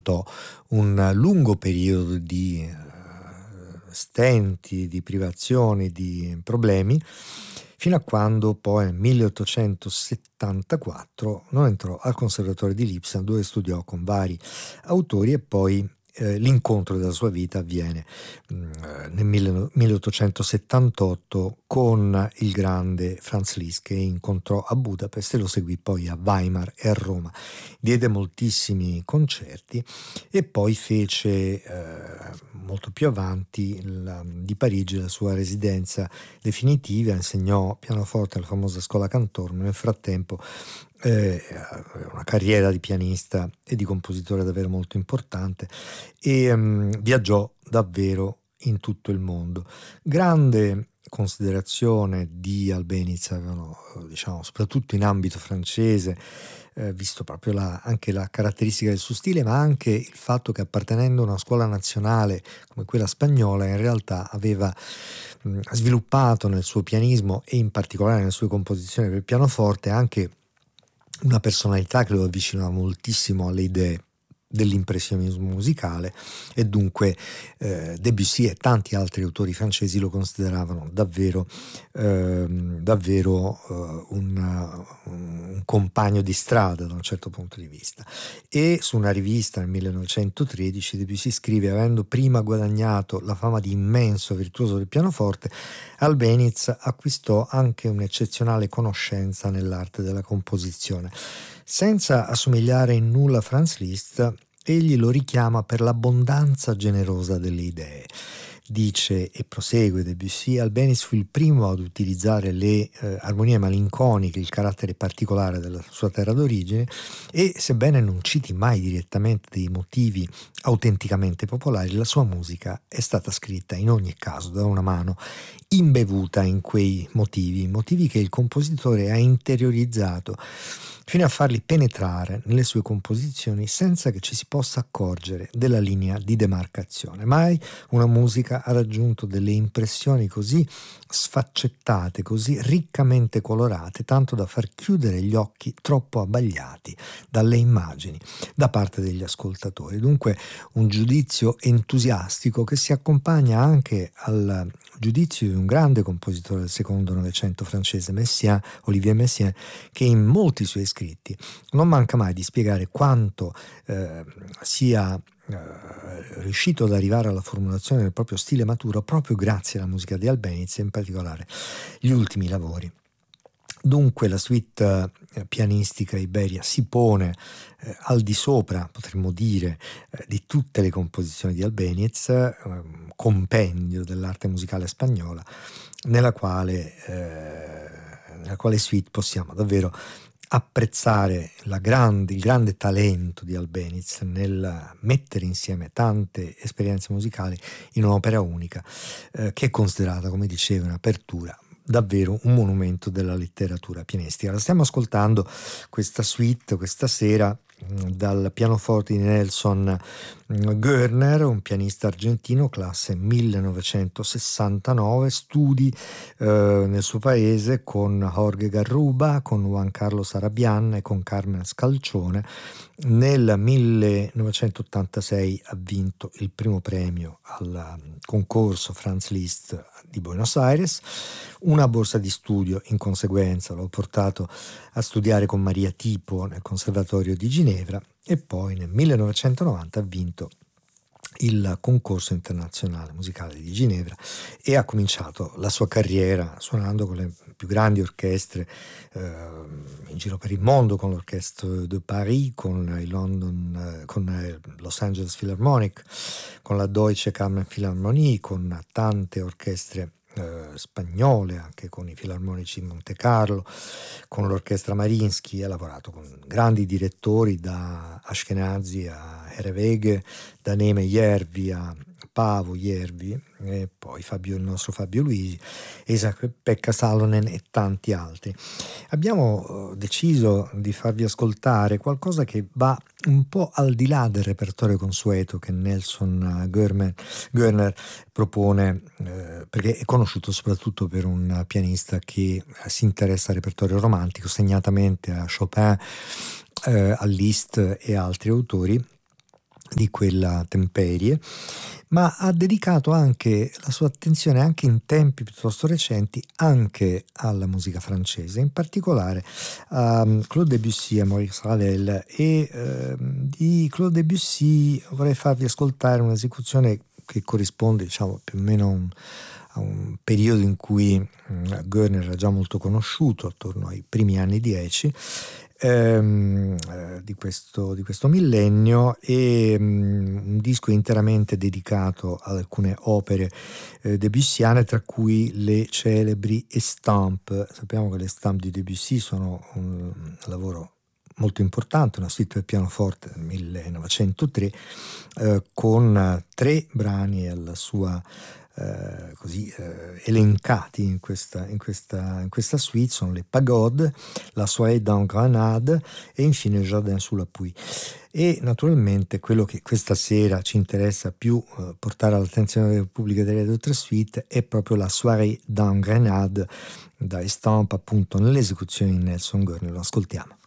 un lungo periodo di stenti, di privazioni, di problemi, fino a quando poi nel 1874 non entrò al Conservatorio di Lipsia, dove studiò con vari autori, e poi l'incontro della sua vita avviene nel 1878 con il grande Franz Liszt, che incontrò a Budapest e lo seguì poi a Weimar e a Roma. Diede moltissimi concerti e poi fece molto più avanti di Parigi la sua residenza definitiva, insegnò pianoforte alla famosa scuola Cantor, ma nel frattempo una carriera di pianista e di compositore davvero molto importante, e viaggiò davvero in tutto il mondo. Grande considerazione di Albéniz avevano, diciamo, soprattutto in ambito francese, visto proprio anche la caratteristica del suo stile, ma anche il fatto che, appartenendo a una scuola nazionale come quella spagnola, in realtà aveva sviluppato nel suo pianismo e in particolare nelle sue composizioni per pianoforte anche una personalità che lo avvicinava moltissimo alle idee dell'impressionismo musicale, e dunque Debussy e tanti altri autori francesi lo consideravano davvero un compagno di strada da un certo punto di vista. E su una rivista nel 1913 Debussy scrive: avendo prima guadagnato la fama di immenso virtuoso del pianoforte, Albéniz acquistò anche un'eccezionale conoscenza nell'arte della composizione. Senza assomigliare in nulla a Franz Liszt, egli lo richiama per l'abbondanza generosa delle idee. Dice e prosegue Debussy: Albéniz fu il primo ad utilizzare le armonie malinconiche, il carattere particolare della sua terra d'origine, e sebbene non citi mai direttamente dei motivi autenticamente popolari, la sua musica è stata scritta in ogni caso da una mano imbevuta in quei motivi che il compositore ha interiorizzato fino a farli penetrare nelle sue composizioni senza che ci si possa accorgere della linea di demarcazione. Mai una musica ha raggiunto delle impressioni così sfaccettate, così riccamente colorate, tanto da far chiudere gli occhi troppo abbagliati dalle immagini da parte degli ascoltatori. Dunque un giudizio entusiastico che si accompagna anche al giudizio di un grande compositore del secondo Novecento francese, Olivier Messiaen, che in molti suoi scritti non manca mai di spiegare quanto sia riuscito ad arrivare alla formulazione del proprio stile maturo proprio grazie alla musica di Albéniz, e in particolare gli ultimi lavori. Dunque la suite pianistica Iberia si pone al di sopra, potremmo dire, di tutte le composizioni di Albéniz, compendio dell'arte musicale spagnola, nella quale suite possiamo davvero apprezzare il grande talento di Albéniz nel mettere insieme tante esperienze musicali in un'opera unica, che è considerata, come dicevo in apertura, davvero un monumento della letteratura pianistica. La stiamo ascoltando questa suite questa sera dal pianoforte di Nelson Görner, un pianista argentino, classe 1969, studi nel suo paese con Jorge Garruba, con Juan Carlos Arabian e con Carmen Scalcione. Nel 1986 ha vinto il primo premio al concorso Franz Liszt di Buenos Aires, una borsa di studio in conseguenza l'ho portato a studiare con Maria Tipo nel Conservatorio di Ginevra, e poi nel 1990 ha vinto il concorso internazionale musicale di Ginevra e ha cominciato la sua carriera suonando con le più grandi orchestre in giro per il mondo, con l'Orchestre de Paris, con il Los Angeles Philharmonic, con la Deutsche Kammerphilharmonie, con tante orchestre spagnole, anche con i filarmonici di Monte Carlo, con l'orchestra Mariinsky. Ha lavorato con grandi direttori, da Ashkenazi a Hereweghe, da Neme Järvi a Paavo Järvi, e poi il nostro Fabio Luisi, Esa-Pekka Salonen e tanti altri. Abbiamo deciso di farvi ascoltare qualcosa che va un po' al di là del repertorio consueto che Nelson Görner propone, perché è conosciuto soprattutto per un pianista che si interessa al repertorio romantico, segnatamente a Chopin, a Liszt e altri autori. di quella temperie, ma ha dedicato anche la sua attenzione, anche in tempi piuttosto recenti, anche alla musica francese, in particolare a Claude Debussy, a Maurice Ravel. E di Claude Debussy vorrei farvi ascoltare un'esecuzione che corrisponde, diciamo, più o meno a un periodo in cui Goerner era già molto conosciuto, attorno ai primi anni 10 di questo millennio, e un disco interamente dedicato ad alcune opere debussiane, tra cui le celebri Estampes. Sappiamo che le Estampes di Debussy sono un lavoro molto importante, una suite per pianoforte del 1903, con 3 brani alla sua elencati in questa suite. Sono le Pagode, la Soirée dans Grenade e infine il Jardin sous la Pluie. E naturalmente quello che questa sera ci interessa più portare all'attenzione del pubblico delle altre suite è proprio la Soirée dans Grenade, da Estampes, appunto, nell'esecuzione di Nelson Goerner. Lo ascoltiamo.